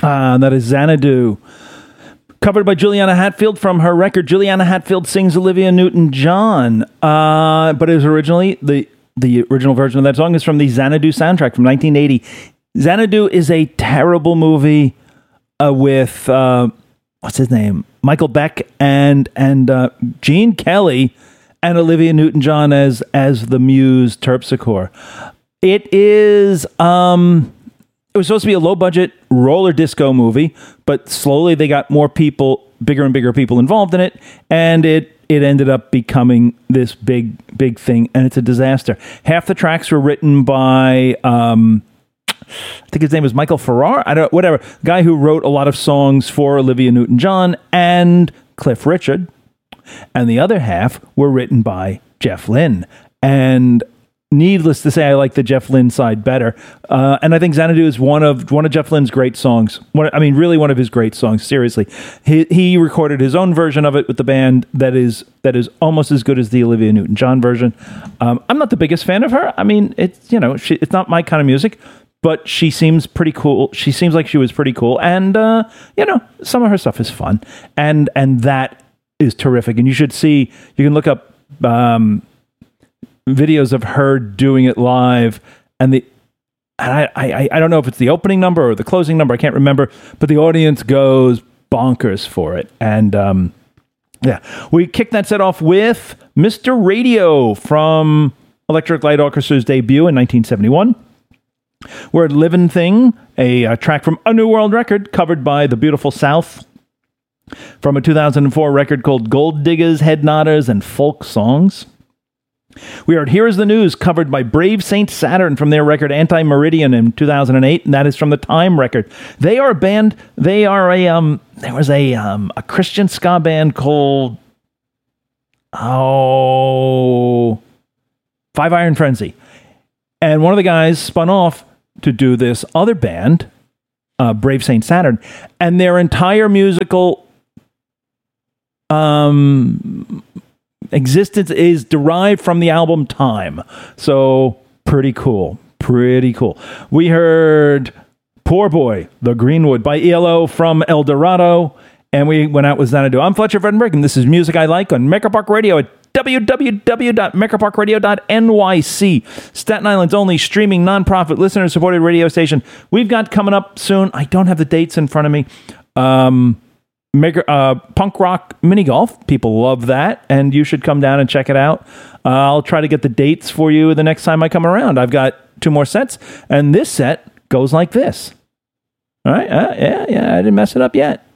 That is Xanadu. Covered by Juliana Hatfield from her record Juliana Hatfield Sings Olivia Newton-John. But it was originally, the original version of that song is from the Xanadu soundtrack from 1980. Xanadu is a terrible movie with, what's his name? Michael Beck and Gene Kelly and Olivia Newton-John as the muse Terpsichore. It is... It was supposed to be a low-budget roller disco movie, but slowly they got more people, bigger and bigger people involved in it, and it ended up becoming this big thing, and it's a disaster. Half the tracks were written by, I think his name was Michael Farrar, guy who wrote a lot of songs for Olivia Newton-John and Cliff Richard, and the other half were written by Jeff Lynne, and needless to say, I like the Jeff Lynne side better. And I think Xanadu is one of Jeff Lynne's great songs. Really one of his great songs, seriously. He recorded his own version of it with the band that is almost as good as the Olivia Newton-John version. I'm not the biggest fan of her. I mean, it's not my kind of music, but she seems pretty cool. She seems like she was pretty cool. And, some of her stuff is fun. And that is terrific. And you can look up, videos of her doing it live, and I don't know if it's the opening number or the closing number, I can't remember, but the audience goes bonkers for it. And we kicked that set off with Mr. Radio from Electric Light Orchestra's debut in 1971. We're at Livin' Thing, a track from A New World Record covered by The Beautiful South from a 2004 record called Gold Diggers, Head Nodders, and Folk Songs. We are at Here Is the News, covered by Brave Saint Saturn from their record Anti-Meridian in 2008, and that is from the Time record. They are a band, there was a Christian ska band called, Five Iron Frenzy. And one of the guys spun off to do this other band, Brave Saint Saturn, and their entire musical existence is derived from the album Time. So pretty cool. We heard Poor Boy, The Greenwood by ELO from El Dorado, and we went out with Xanadu. I'm Fletcher Vredenberg, and this is Music I Like on Maker Park Radio at www.makerparkradio.nyc, Staten Island's only streaming nonprofit listener-supported radio station. We've got coming up soon, I don't have the dates in front of me, punk rock mini golf. People love that, and you should come down and check it out. I'll try to get the dates for you the next time I come around. I've got 2 more sets, and this set goes like this. All right, I didn't mess it up yet.